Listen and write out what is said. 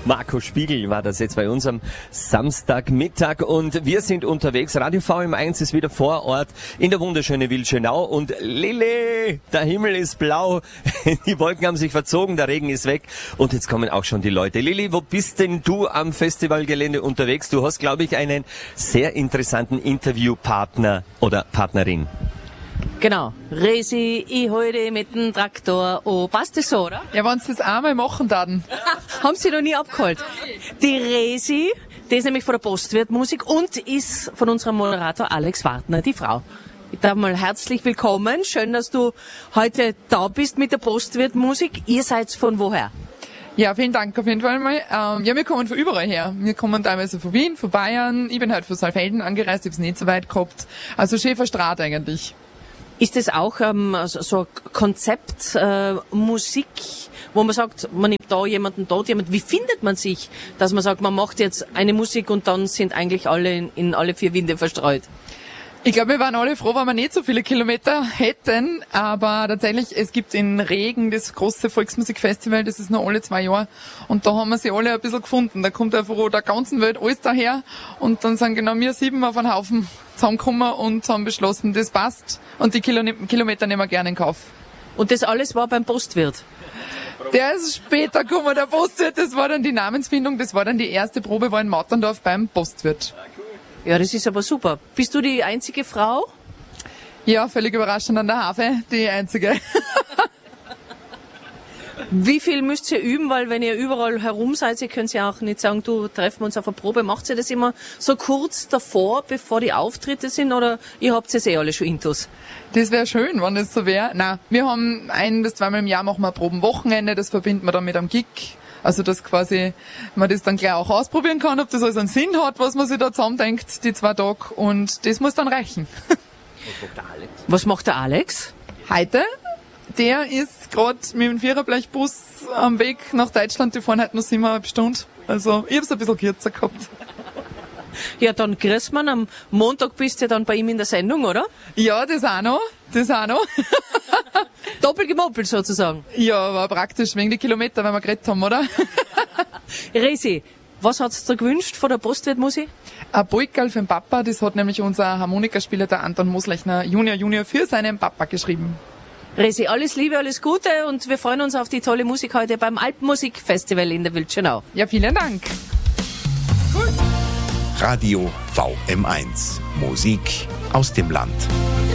Marco Spiegel war das jetzt bei uns am Samstagmittag und wir sind unterwegs. Radio VM1 ist wieder vor Ort in der wunderschönen Wildschönau und Lilly, der Himmel ist blau, die Wolken haben sich verzogen, der Regen ist weg und jetzt kommen auch schon die Leute. Lilly, wo bist denn du am Festivalgelände unterwegs? Du hast, glaube ich, einen sehr interessanten Interviewpartner oder Partnerin. Genau. Resi, ich heute mit dem Traktor. Oh, passt das so, oder? Ja, wenn Sie das einmal machen dann. Haben Sie noch nie abgeholt. Die Resi, die ist nämlich von der Postwirt Musik und ist von unserem Moderator Alex Wartner, die Frau. Ich darf mal herzlich willkommen. Schön, dass du heute da bist mit der Postwirt Musik. Ihr seid von woher? Ja, vielen Dank auf jeden Fall mal. Ja, wir kommen von überall her. Wir kommen teilweise von Wien, von Bayern. Ich bin halt von Saalfelden angereist, ich hab's nicht so weit gehabt. Also Schäferstraat eigentlich. Ist das auch so ein Konzept Musik, wo man sagt, man nimmt da jemanden, dort jemanden? Wie findet man sich, dass man sagt, man macht jetzt eine Musik und dann sind eigentlich alle in alle vier Winde verstreut? Ich glaube, wir waren alle froh, wenn wir nicht so viele Kilometer hätten, aber tatsächlich, es gibt in Regen das große Volksmusikfestival, das ist nur alle 2 Jahre und da haben wir sie alle ein bisschen gefunden. Da kommt einfach der ganzen Welt alles daher und dann sind genau wir 7 auf einen Haufen zusammengekommen und haben beschlossen, das passt und die Kilometer nehmen wir gerne in Kauf. Und das alles war beim Postwirt? Der ist später gekommen, der Postwirt, das war dann die Namensfindung, das war dann die erste Probe, war in Matterndorf beim Postwirt. Ja, das ist aber super. Bist du die einzige Frau? Ja, völlig überraschend an der Harfe, die einzige. Wie viel müsst ihr üben? Weil wenn ihr überall herum seid, ihr könnt ja auch nicht sagen, du, treffen wir uns auf eine Probe. Macht ihr das immer so kurz davor, bevor die Auftritte sind, oder ihr habt es alle schon intus? Das wäre schön, wenn das so wäre. Nein, wir haben 1- bis 2-mal im Jahr machen wir ein Probenwochenende, das verbinden wir dann mit einem Gig. Also, dass quasi man das dann gleich auch ausprobieren kann, ob das alles einen Sinn hat, was man sich da zusammendenkt, die 2 Tage. Und das muss dann reichen. Was macht der Alex? Heute? Der ist gerade mit dem Viererblechbus am Weg nach Deutschland. Die fahren heute noch 7,5 Stunden. Also, ich hab's ein bisschen kürzer gehabt. Ja, dann grüß man. Am Montag bist du ja dann bei ihm in der Sendung, oder? Ja, das auch noch. Doppelt gemoppelt sozusagen. Ja, war praktisch wegen die Kilometer, weil wir geredet haben, oder? Resi, was hat's dir gewünscht von der Postwirt Musik? Ein Polkerl für den Papa, das hat nämlich unser Harmonikaspieler, der Anton Moslechner Junior für seinen Papa geschrieben. Resi, alles Liebe, alles Gute und wir freuen uns auf die tolle Musik heute beim Alpenmusikfestival in der Wildschönau. Ja, vielen Dank. Radio VM1. Musik aus dem Land.